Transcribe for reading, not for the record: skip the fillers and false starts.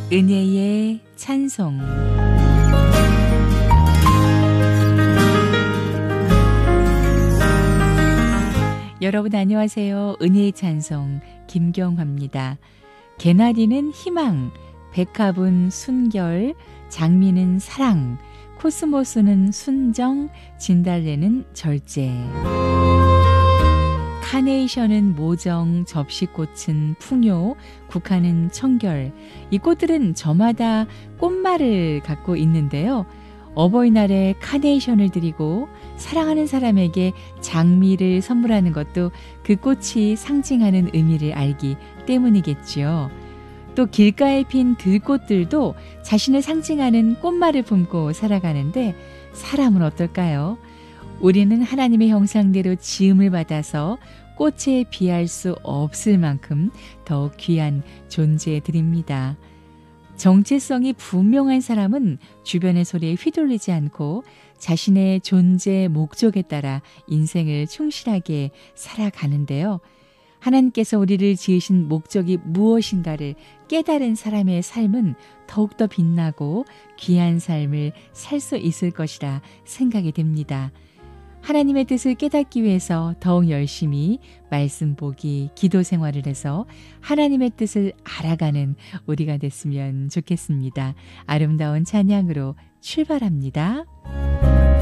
은혜의 찬송. 여러분 안녕하세요. 은혜의 찬송 김경화입니다. 개나리는 희망, 백합은 순결, 장미는 사랑, 코스모스는 순정, 진달래는 절제. 카네이션은 모정, 접시꽃은 풍요, 국화는 청결. 이 꽃들은 저마다 꽃말을 갖고 있는데요. 어버이날에 카네이션을 드리고 사랑하는 사람에게 장미를 선물하는 것도 그 꽃이 상징하는 의미를 알기 때문이겠지요. 또 길가에 핀 들꽃들도 자신을 상징하는 꽃말을 품고 살아가는데 사람은 어떨까요? 우리는 하나님의 형상대로 지음을 받아서 꽃에 비할 수 없을 만큼 더욱 귀한 존재들입니다. 정체성이 분명한 사람은 주변의 소리에 휘둘리지 않고 자신의 존재 목적에 따라 인생을 충실하게 살아가는데요. 하나님께서 우리를 지으신 목적이 무엇인가를 깨달은 사람의 삶은 더욱더 빛나고 귀한 삶을 살 수 있을 것이라 생각이 됩니다. 하나님의 뜻을 깨닫기 위해서 더욱 열심히 말씀 보기, 기도 생활을 해서 하나님의 뜻을 알아가는 우리가 됐으면 좋겠습니다. 아름다운 찬양으로 출발합니다.